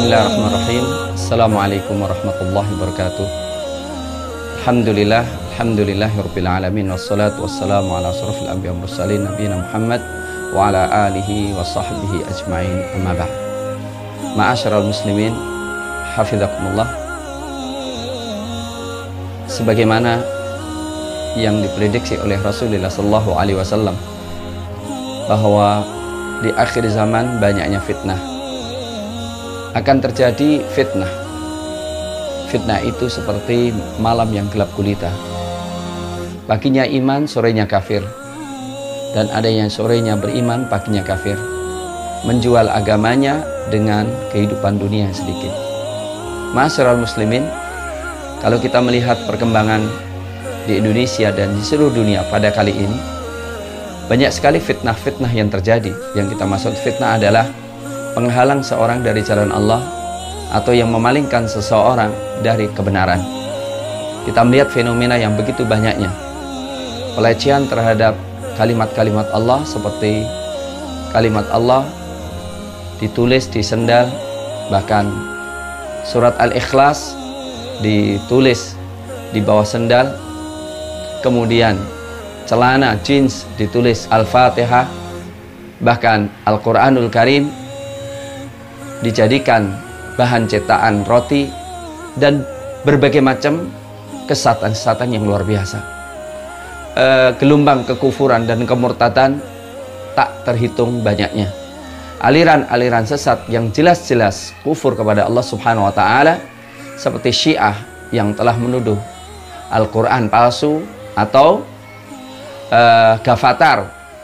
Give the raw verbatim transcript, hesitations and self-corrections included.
Bismillahirrahmanirrahim. Assalamualaikum warahmatullahi wabarakatuh. Alhamdulillah, alhamdulillahirabbil alamin, wassalatu wassalamu ala asyrofil anbiya wal mursalin nabiyina Muhammad wa ala alihi wa sahbihi ajmain. Amma ba'd. Ma'asyiral muslimin, hafizakumullah. Sebagaimana yang diprediksi oleh Rasulullah sallallahu alaihi wasallam bahwa di akhir zaman banyaknya fitnah, akan terjadi fitnah. Fitnah itu seperti malam yang gelap gulita. Paginya iman, sorenya kafir. Dan ada yang sorenya beriman, paginya kafir. Menjual agamanya dengan kehidupan dunia yang sedikit. Ma'asyiral muslimin, kalau kita melihat perkembangan di Indonesia dan di seluruh dunia pada kali ini, banyak sekali fitnah-fitnah yang terjadi. Yang kita maksud fitnah adalah penghalang seorang dari jalan Allah atau yang memalingkan seseorang dari kebenaran. Kita melihat fenomena yang begitu banyaknya. Pelecehan terhadap kalimat-kalimat Allah, seperti kalimat Allah ditulis di sendal, bahkan surat Al-Ikhlas ditulis di bawah sendal, kemudian celana jeans ditulis Al-Fatihah, bahkan Al-Quranul Karim dijadikan bahan cetakan roti, dan berbagai macam kesatan-kesatan yang luar biasa. E, gelombang kekufuran dan kemurtadan tak terhitung banyaknya. Aliran-aliran sesat yang jelas-jelas kufur kepada Allah Subhanahu wa Ta'ala, seperti Syiah yang telah menuduh Al-Quran palsu, atau Uh, Gavatar